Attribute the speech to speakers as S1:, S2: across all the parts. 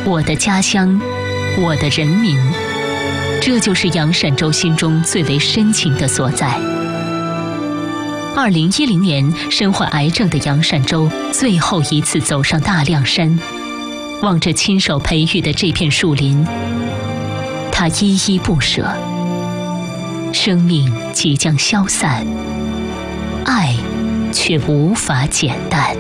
S1: 我的家乡，我的人民，这就是杨善洲心中最为深情的所在。2010年身患癌症的杨善洲最后一次走上大凉山，望着亲手培育的这片树林，他依依不舍。生命即将消散，爱却无法减淡。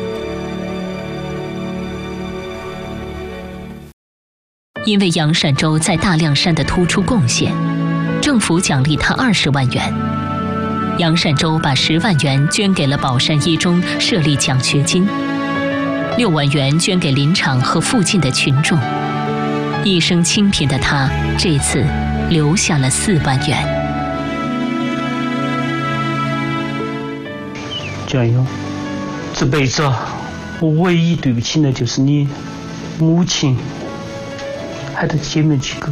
S1: 因为杨善洲在大凉山的突出贡献，政府奖励他20万元。杨善洲把10万元捐给了宝山一中设立奖学金，6万元捐给林场和附近的群众。一生清贫的他，这次留下了4万元。
S2: 加油！这辈子我唯一对不起的就是你母亲，还有姐妹几个，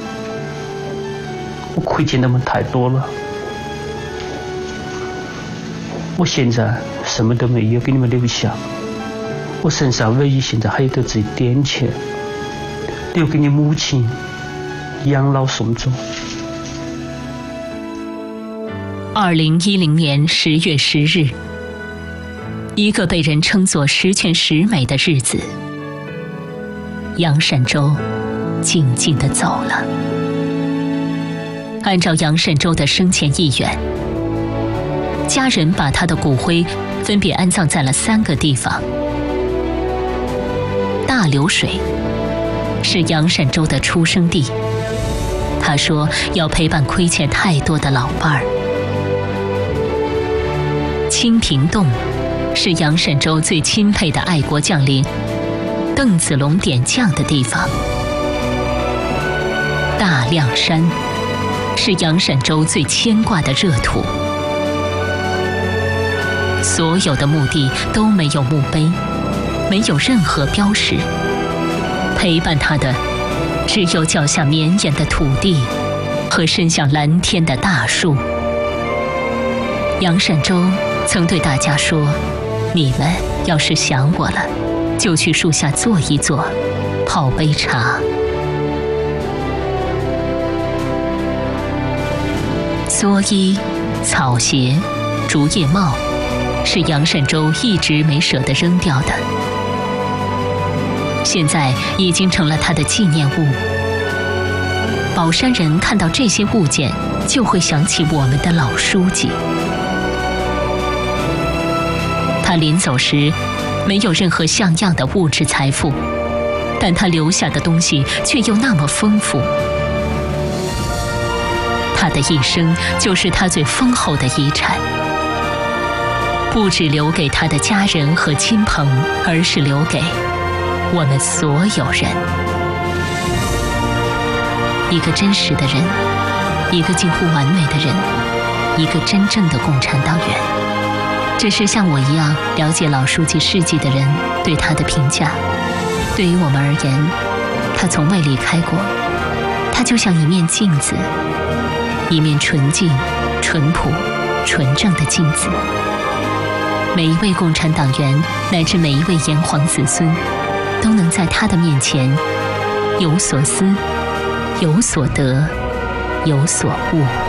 S2: 我亏欠他们太多了。我现在什么都没有给你们留下，我身上唯一现在还有的这一点钱，留给你母亲养老送终。
S1: 2010年10月10日，一个被人称作十全十美的日子，杨善洲静静地走了。按照杨善洲的生前意愿，家人把他的骨灰分别安葬在了3个地方。大流水是杨善洲的出生地，他说要陪伴亏欠太多的老伴儿。清平洞是杨善洲最钦佩的爱国将领邓子龙点将的地方。大凉山是杨善洲最牵挂的热土。所有的墓地都没有墓碑，没有任何标识，陪伴他的只有脚下绵延的土地和伸向蓝天的大树。杨善洲曾对大家说，你们要是想我了，就去树下坐一坐，泡杯茶。蓑衣、草鞋、竹叶帽是杨善洲一直没舍得扔掉的，现在已经成了他的纪念物。宝山人看到这些物件，就会想起我们的老书记。他临走时没有任何像样的物质财富，但他留下的东西却又那么丰富。他的一生就是他最丰厚的遗产，不只留给他的家人和亲朋，而是留给我们所有人。一个真实的人，一个近乎完美的人，一个真正的共产党员。这是像我一样了解老书记事迹的人对他的评价。对于我们而言，他从未离开过，他就像一面镜子，一面纯净、淳朴、纯正的镜子。每一位共产党员乃至每一位炎黄子孙，都能在他的面前有所思，有所得，有所悟。